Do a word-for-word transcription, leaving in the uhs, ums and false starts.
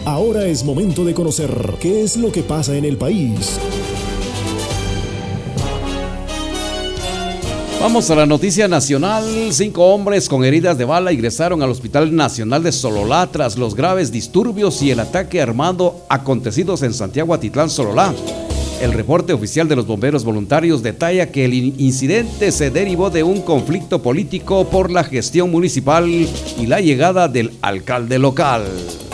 Ahora es momento de conocer qué es lo que pasa en el país. Vamos a la noticia nacional. Cinco hombres con heridas de bala ingresaron al Hospital Nacional de Sololá tras los graves disturbios y el ataque armado acontecidos en Santiago Atitlán, Sololá. El reporte oficial de los bomberos voluntarios detalla que el incidente se derivó de un conflicto político por la gestión municipal y la llegada del alcalde local.